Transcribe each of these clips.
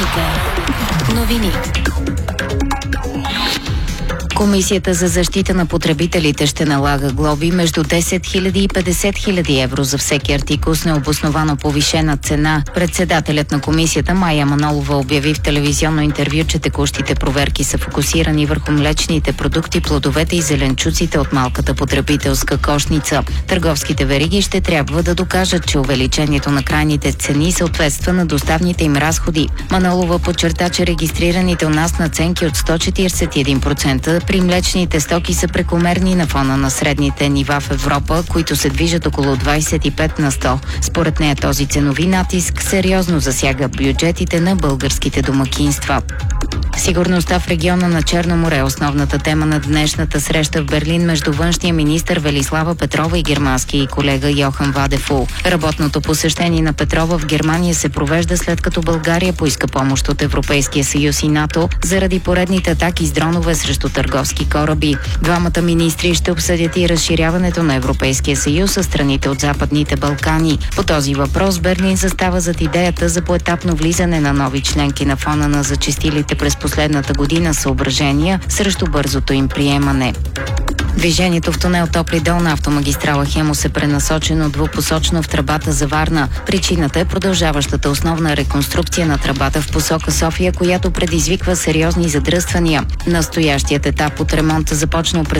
Вероника. Новини. Комисията за защита на потребителите ще налага глоби между 10 000 и 50 000 евро за всеки артикул с необосновано повишена цена. Председателят на комисията Мая Манолова обяви в телевизионно интервю, че текущите проверки са фокусирани върху млечните продукти, плодовете и зеленчуците от малката потребителска кошница. Търговските вериги ще трябва да докажат, че увеличението на крайните цени съответства на доставните им разходи. Манолова подчерта, че регистрираните у нас надценки от 141% при млечните стоки са прекомерни на фона на средните нива в Европа, които се движат около 25 на 100. Според нея този ценови натиск сериозно засяга бюджетите на българските домакинства. Сигурността в региона на Черно море е основната тема на днешната среща в Берлин между външния министър Велислава Петрова и германския колега Йохан Вадефул. Работното посещение на Петрова в Германия се провежда след като България поиска помощ от Европейския съюз и НАТО заради поредните атаки с дронове срещу търговски кораби. Двамата министри ще обсъдят и разширяването на Европейския съюз със страните от Западните Балкани. По този въпрос Берлин застава зад идеята за поетапно влизане на нови членки на фона на зачестилите през последната година съображения срещу бързото им приемане. Движението в тунел Топли дол на автомагистрала Хемус е пренасочено двупосочно в тръбата за Варна. Причината е продължаващата основна реконструкция на тръбата в посока София, която предизвиква сериозни задръствания. Настоящият етап от ремонта, започнал през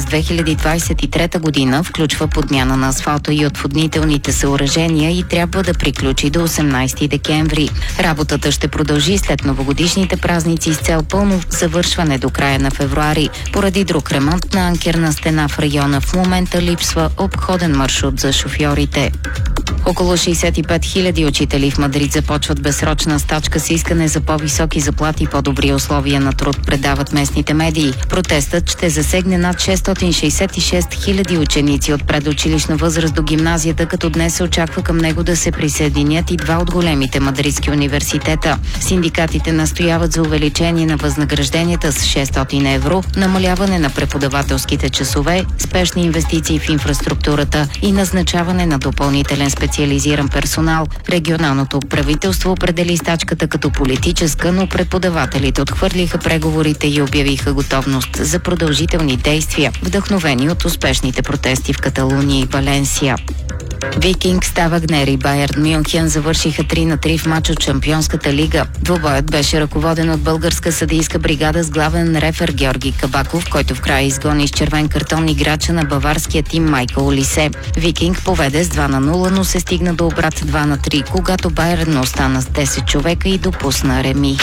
2023 година, включва подмяна на асфалта и отводнителните съоръжения и трябва да приключи до 18 декември. Работата ще продължи след новогодишните празници с цел пълно завършване до края на февруари. Поради друг ремонт на анкерна стена в района в момента липсва обходен маршрут за шофьорите. Около 65 000 учители в Мадрид започват безсрочна стачка с искане за по-високи заплати и по-добри условия на труд, предават местните медии. Протестът ще засегне над 666 000 ученици от предучилищна възраст до гимназията, като днес се очаква към него да се присъединят и два от големите мадридски университета. Синдикатите настояват за увеличение на възнагражденията с 600 евро, намаляване на преподавателските часове, спешни инвестиции в инфраструктурата и назначаване на допълнителен специализиран персонал. Регионалното правителство определи стачката като политическа, но преподавателите отхвърлиха преговорите и обявиха готовност за продължителни действия, вдъхновени от успешните протести в Каталуния и Валенсия. Викинг, Ставагнер и Байерн Мюнхен завършиха 3-3 в мач от Шампионската лига. Двубоят беше ръководен от българска съдийска бригада с главен рефер Георги Кабаков, който в края изгони с червен картон играча на баварския тим Майкъл Олисе. Викинг поведе с 2-0, но се стигна до обрат 2-3, когато Байерн остана с 10 човека и допусна реми.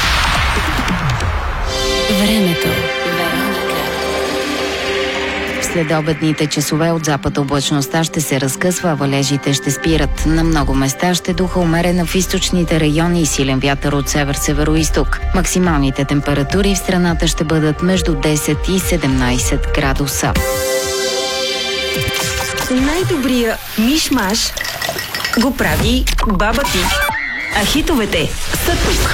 Времето. Следобедните часове от запад облачността ще се разкъсва, а валежите ще спират. На много места ще духа умерена в източните райони и силен вятър от север-североизток. Максималните температури в страната ще бъдат между 10 и 17 градуса. Най-добрия миш-маш го прави баба ти. А хитовете са тук.